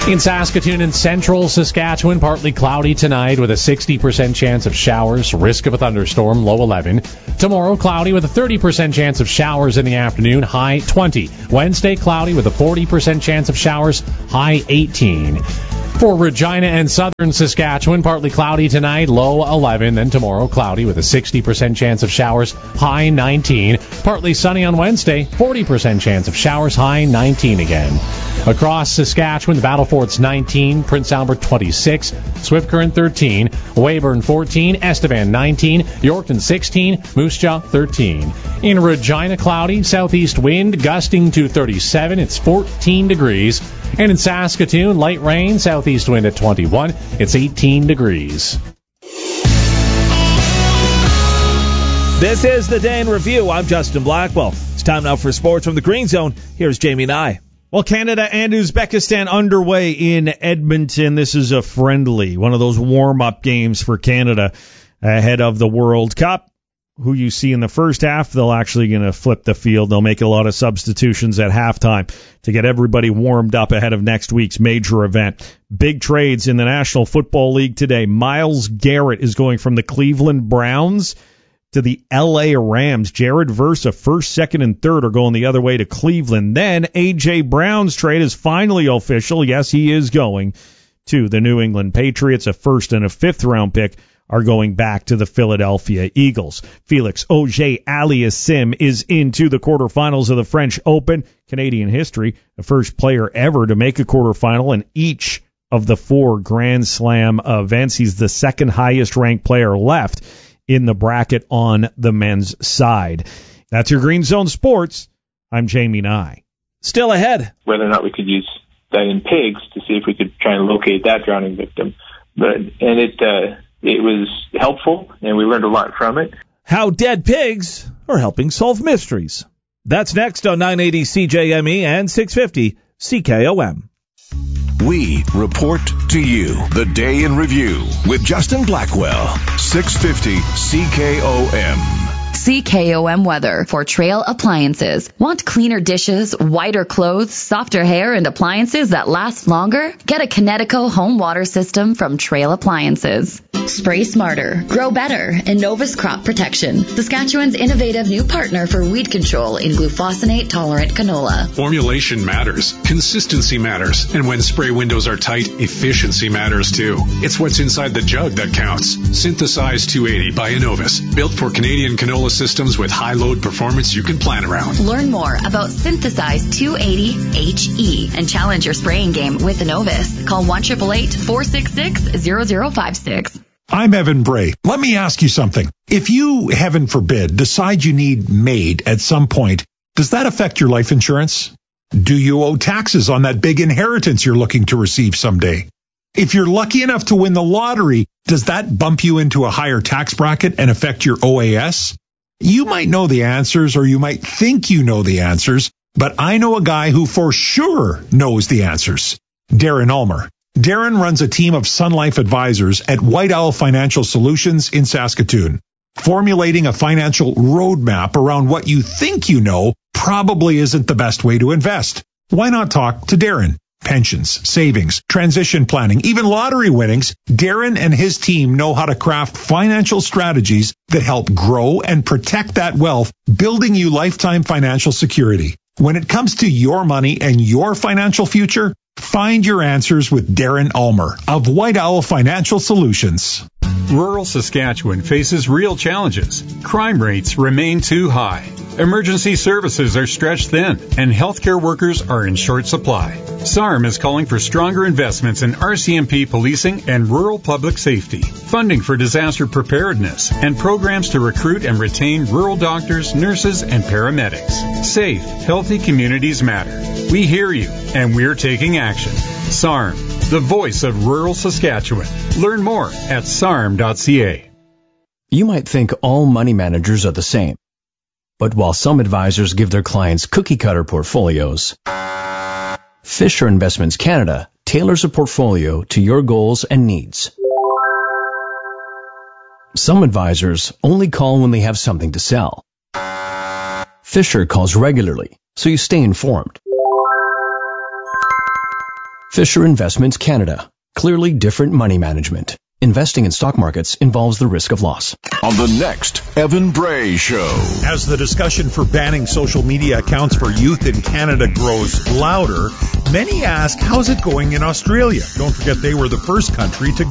In Saskatoon and central Saskatchewan, partly cloudy tonight with a 60% chance of showers, risk of a thunderstorm, low 11. Tomorrow, cloudy with a 30% chance of showers in the afternoon, high 20. Wednesday, cloudy with a 40% chance of showers, high 18. For Regina and southern Saskatchewan, partly cloudy tonight, low 11. Then tomorrow, cloudy with a 60% chance of showers, high 19. Partly sunny on Wednesday, 40% chance of showers, high 19 again. Across Saskatchewan, the Battlefort's 19, Prince Albert 26, Swift Current 13, Weyburn 14, Estevan 19, Yorkton 16, Moose Jaw 13. In Regina, cloudy, southeast wind gusting to 37. It's 14 degrees. And in Saskatoon, light rain, southeast wind at 21. It's 18 degrees. This is the Day in Review. I'm Justin Blackwell. It's time now for sports from the Green Zone. Here's Jamie Nye. Well, Canada and Uzbekistan underway in Edmonton. This is a friendly, one of those warm-up games for Canada ahead of the World Cup. Who you see in the first half, they'll actually going to flip the field. They'll make a lot of substitutions at halftime to get everybody warmed up ahead of next week's major event. Big trades in the National Football League today. Myles Garrett is going from the Cleveland Browns to the L.A. Rams. Jared Versa, first, second, and third are going the other way to Cleveland. Then A.J. Brown's trade is finally official. Yes, he is going to the New England Patriots. A first and a fifth-round pick are going back to the Philadelphia Eagles. Felix Auger-Aliassime is into the quarterfinals of the French Open. Canadian history, the first player ever to make a quarterfinal in each of the 4 Grand Slam events. He's the second highest ranked player left in the bracket on the men's side. That's your Green Zone Sports. I'm Jamie Nye. Still ahead. Whether or not we could use that in pigs to see if we could try and locate that drowning victim. It was helpful, and we learned a lot from it. How dead pigs are helping solve mysteries. That's next on 980 CJME and 650 CKOM. We report to you the Day in Review with Justin Blackwell, 650 CKOM. CKOM weather for Trail Appliances. Want cleaner dishes, whiter clothes, softer hair, and appliances that last longer? Get a Kinetico home water system from Trail Appliances. Spray smarter, grow better, and Novus Crop Protection, Saskatchewan's innovative new partner for weed control in glufosinate-tolerant canola. Formulation matters. Consistency matters. And when spray windows are tight, efficiency matters too. It's what's inside the jug that counts. Synthesize 280 by Innovis. Built for Canadian canola systems with high load performance you can plan around. Learn more about Synthesize 280HE and challenge your spraying game with Innovis. Call 1-888-466-0056. I'm Evan Bray. Let me ask you something. If you, heaven forbid, decide you need MAID at some point, does that affect your life insurance? Do you owe taxes on that big inheritance you're looking to receive someday? If you're lucky enough to win the lottery, does that bump you into a higher tax bracket and affect your OAS? You might know the answers, or you might think you know the answers, but I know a guy who for sure knows the answers. Darren Ulmer. Darren runs a team of Sun Life advisors at White Owl Financial Solutions in Saskatoon. Formulating a financial roadmap around what you think you know probably isn't the best way to invest. Why not talk to Darren? Pensions, savings, transition planning, even lottery winnings, Darren and his team know how to craft financial strategies that help grow and protect that wealth, building you lifetime financial security. When it comes to your money and your financial future, find your answers with Darren Ulmer of White Owl Financial Solutions. Rural Saskatchewan faces real challenges. Crime rates remain too high. Emergency services are stretched thin, and healthcare workers are in short supply. SARM is calling for stronger investments in RCMP policing and rural public safety, funding for disaster preparedness, and programs to recruit and retain rural doctors, nurses, and paramedics. Safe, healthy communities matter. We hear you, and we're taking action. SARM, the voice of rural Saskatchewan. Learn more at sarm.ca. You might think all money managers are the same. But while some advisors give their clients cookie-cutter portfolios, Fisher Investments Canada tailors a portfolio to your goals and needs. Some advisors only call when they have something to sell. Fisher calls regularly, so you stay informed. Fisher Investments Canada. Clearly different money management. Investing in stock markets involves the risk of loss. On the next Evan Bray Show. As the discussion for banning social media accounts for youth in Canada grows louder, many ask, how's it going in Australia? Don't forget they were the first country to